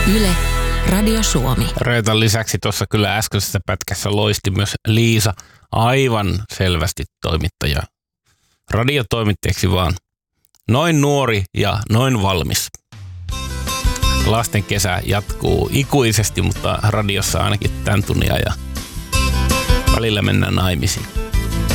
Yle, Radio Suomi. Reetan lisäksi tuossa kyllä äskeisessä pätkässä loisti myös Liisa, aivan selvästi toimittaja. Radiotoimittajaksi vaan. Noin nuori ja noin valmis. Lasten kesä jatkuu ikuisesti, mutta radiossa ainakin tämän tunnin ajan. Välillä mennään naimisiin.